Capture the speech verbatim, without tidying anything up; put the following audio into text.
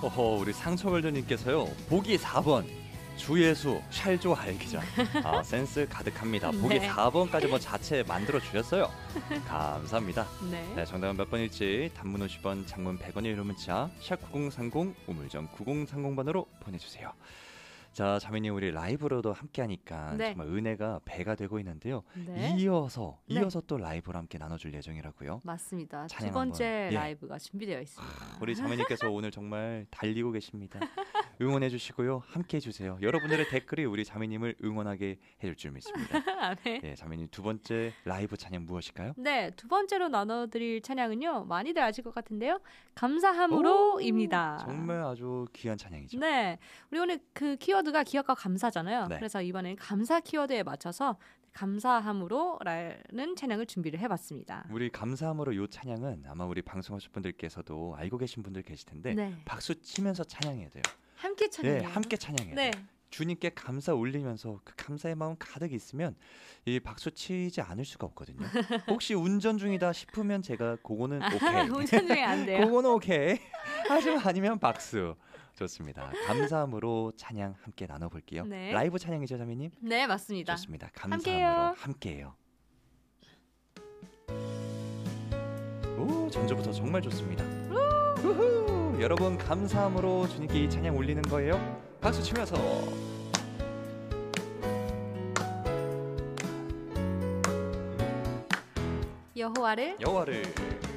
어허, 우리 상처월드님께서요. 보기 사 번. 주예수 샬조 알기자. 아, 센스 가득합니다. 보기 네. 사 번까지 뭐 자체 만들어 주셨어요. 감사합니다. 네. 네, 정답은 몇 번일지 단문 오십 원, 장문 백 원의 유료 문자 샵 구공삼공, 우물정 구공삼공 번으로 보내주세요. 자, 자매님 우리 라이브로도 함께하니까 네. 정말 은혜가 배가 되고 있는데요. 네. 이어서 네. 이어서 또 라이브로 함께 나눠줄 예정이라고요. 맞습니다. 두 찬양 번째 한번, 예. 라이브가 준비되어 있습니다. 우리 자매님께서 오늘 정말 달리고 계십니다. 응원해 주시고요. 함께 해주세요. 여러분들의 댓글이 우리 자매님을 응원하게 해줄 줄 믿습니다. 아, 네. 네, 자매님 두 번째 라이브 찬양 무엇일까요? 네, 두 번째로 나눠드릴 찬양은요. 많이들 아실 것 같은데요. 감사함으로입니다. 정말 아주 귀한 찬양이죠. 네, 우리 오늘 그 키워드가 기억과 감사잖아요. 네. 그래서 이번엔 감사 키워드에 맞춰서 감사함으로라는 찬양을 준비를 해봤습니다. 우리 감사함으로 요 찬양은 아마 우리 방송하실 분들께서도 알고 계신 분들 계실 텐데 네, 박수 치면서 찬양해야 돼요. 함께 찬양해요. 네, 함께 찬양해야 네, 돼요. 주님께 감사 올리면서 그 감사의 마음 가득 있으면 이 박수 치지 않을 수가 없거든요. 혹시 운전 중이다 싶으면 제가 그거는 오케이. 운전 중에 안 돼요. 그거는 오케이. 하지만 아니면 박수. 좋습니다. 감사함으로 찬양 함께 나눠볼게요. 네. 라이브 찬양이죠, 자매님? 네, 맞습니다. 좋습니다. 감사함으로 함께해요. 함께해요. 오, 전주부터 정말 좋습니다. 우후, 여러분 감사함으로 주님께 이 찬양 올리는 거예요. 박수 치면서. 여호와를 여호와를